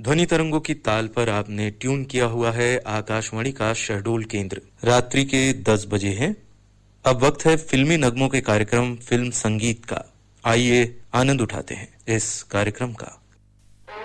ध्वनि तरंगों की ताल पर आपने ट्यून किया हुआ है आकाशवाणी का शहडोल केंद्र। रात्रि के 10 बजे हैं। अब वक्त है फिल्मी नगमों के कार्यक्रम फिल्म संगीत का। आइए आनंद उठाते हैं इस कार्यक्रम का।